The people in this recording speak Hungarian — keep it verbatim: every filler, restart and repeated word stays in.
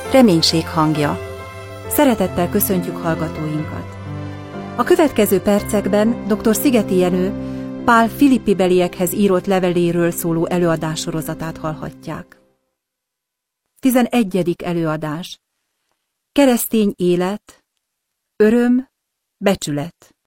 reménység hangja. Szeretettel köszöntjük hallgatóinkat. A következő percekben dr. Szigeti Jenő Pál Philippi-beliekhez írott leveléről szóló előadássorozatát hallhatják. tizenegyedik előadás. Keresztény élet, öröm, becsület.